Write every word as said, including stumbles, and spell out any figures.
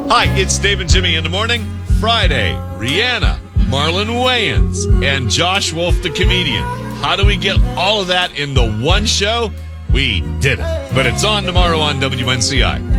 Hi, it's Dave and Jimmy in the morning. Friday, Rihanna, Marlon Wayans, and Josh Wolf, the comedian. How do we get all of that in the one show? We did it. But it's on tomorrow on W N C I.